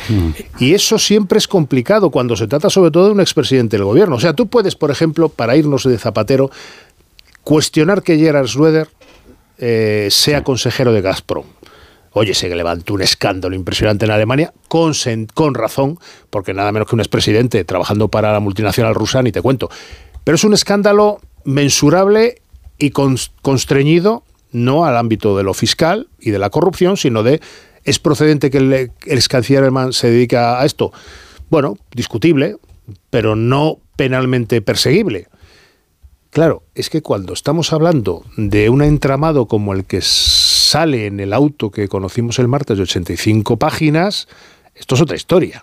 Y eso siempre es complicado cuando se trata sobre todo de un expresidente del gobierno. O sea, tú puedes, por ejemplo, para irnos de Zapatero, cuestionar que Gerhard Schröder sea consejero de Gazprom. Oye, se levantó un escándalo impresionante en Alemania, con razón, porque nada menos que un expresidente trabajando para la multinacional rusa, ni te cuento. Pero es un escándalo mensurable y constreñido no al ámbito de lo fiscal y de la corrupción, sino de, ¿es procedente que el ex canciller alemán se dedica a esto? Bueno, discutible, pero no penalmente perseguible. Claro, es que cuando estamos hablando de un entramado como el que sale en el auto que conocimos el martes de 85 páginas, esto es otra historia.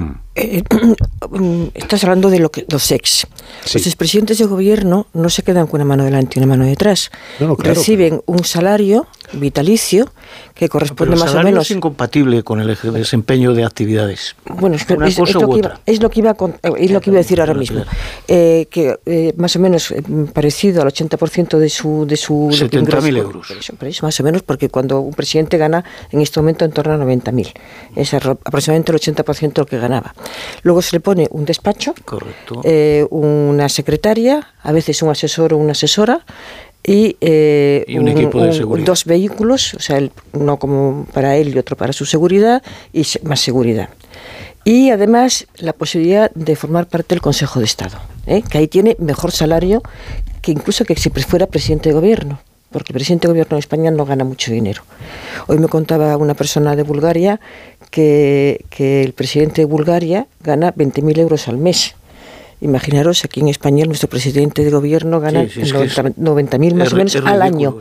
Estás hablando de los ex. Sí. Los expresidentes de gobierno no se quedan con una mano delante y una mano detrás. No, claro, reciben un salario vitalicio que corresponde más o menos. El salario es incompatible con el desempeño de actividades. Bueno, es lo que iba a decir ahora mismo. Que más o menos parecido al 80% de su 70.000 euros. Por eso, más o menos, porque cuando un presidente gana en este momento en torno a 90.000. Es aproximadamente el 80% de lo que ganaba. Luego se le pone un despacho, correcto, una secretaria, a veces un asesor o una asesora, y un equipo de seguridad. 2 vehículos, o sea, uno como para él y otro para su seguridad, y más seguridad. Y además la posibilidad de formar parte del Consejo de Estado, que ahí tiene mejor salario que incluso que si fuera presidente de gobierno, porque el presidente de gobierno de España no gana mucho dinero. Hoy me contaba una persona de Bulgaria que el presidente de Bulgaria gana 20.000 euros al mes. Imaginaros, aquí en España nuestro presidente de gobierno gana 90.000 más o menos al año.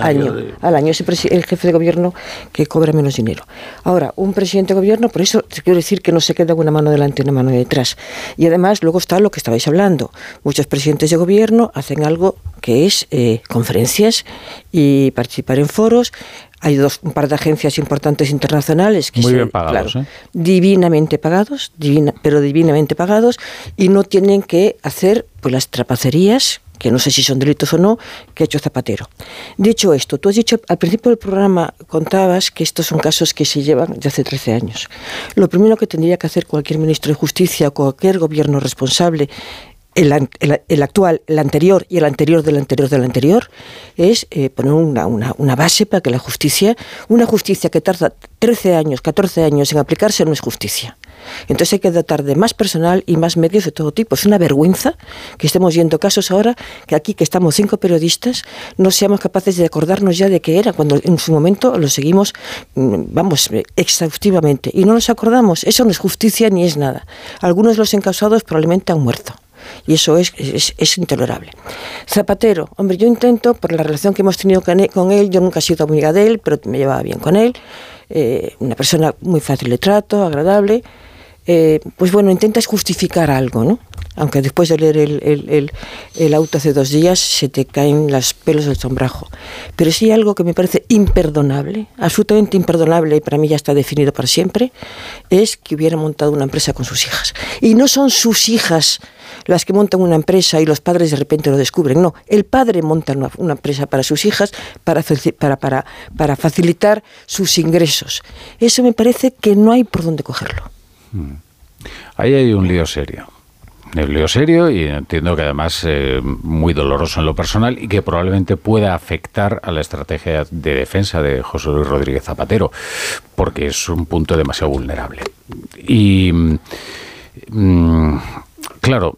Es el jefe de gobierno que cobra menos dinero. Ahora, un presidente de gobierno, por eso quiero decir que no se queda una mano delante y una mano detrás. Y además luego está lo que estabais hablando. Muchos presidentes de gobierno hacen algo que es conferencias y participar en foros. Hay un par de agencias importantes internacionales que muy bien pagados, claro, divinamente pagados, pero divinamente pagados, y no tienen que hacer pues las trapacerías, que no sé si son delitos o no, que ha hecho Zapatero. Dicho esto, tú has dicho al principio del programa, contabas que estos son casos que se llevan de hace 13 años. Lo primero que tendría que hacer cualquier ministro de Justicia o cualquier gobierno responsable, el actual, el anterior y el anterior del anterior del anterior, es poner una base para que una justicia que tarda 13 años, 14 años en aplicarse no es justicia. Entonces hay que dotar de más personal y más medios de todo tipo. Es una vergüenza que estemos viendo casos ahora que aquí, que estamos 5 periodistas, no seamos capaces de acordarnos ya de qué era, cuando en su momento lo seguimos, exhaustivamente. Y no nos acordamos. Eso no es justicia ni es nada. Algunos de los encausados probablemente han muerto. Y eso es intolerable. Zapatero, hombre, yo intento, por la relación que hemos tenido con él, yo nunca he sido amiga de él, pero me llevaba bien con él, una persona muy fácil de trato, agradable, pues bueno, intentas justificar algo, ¿no? Aunque después de leer el auto hace 2 días se te caen los pelos del sombrajo. Pero sí algo que me parece imperdonable, absolutamente imperdonable, y para mí ya está definido para siempre, es que hubiera montado una empresa con sus hijas. Y no son sus hijas las que montan una empresa y los padres de repente lo descubren. No, el padre monta una empresa para sus hijas para facilitar sus ingresos. Eso me parece que no hay por dónde cogerlo. Ahí hay un lío serio. El lío serio, y entiendo que además muy doloroso en lo personal y que probablemente pueda afectar a la estrategia de defensa de José Luis Rodríguez Zapatero, porque es un punto demasiado vulnerable. Y claro,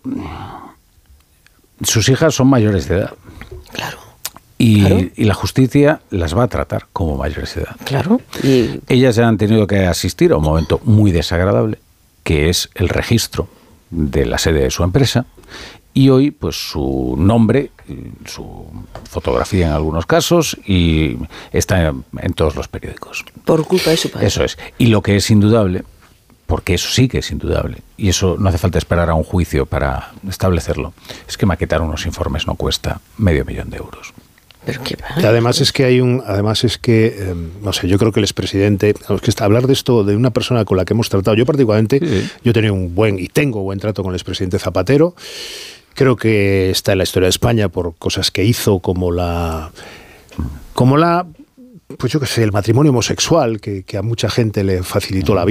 sus hijas son mayores de edad. Claro. Y la justicia las va a tratar como mayores de edad. Claro. Y ellas ya han tenido que asistir a un momento muy desagradable, que es el registro de la sede de su empresa, y hoy pues su nombre, su fotografía en algunos casos, y está en todos los periódicos. Por culpa de su padre. Eso es. Y lo que es indudable, porque eso sí que es indudable, y eso no hace falta esperar a un juicio para establecerlo, es que maquetar unos informes no cuesta $500.000 euros. Pero qué va. Y además es que no sé, yo creo que el expresidente, hablar de esto de una persona con la que hemos tratado, yo particularmente, sí. Yo tengo buen trato con el expresidente Zapatero. Creo que está en la historia de España por cosas que hizo, como pues yo qué sé, el matrimonio homosexual, que a mucha gente le facilitó la vida.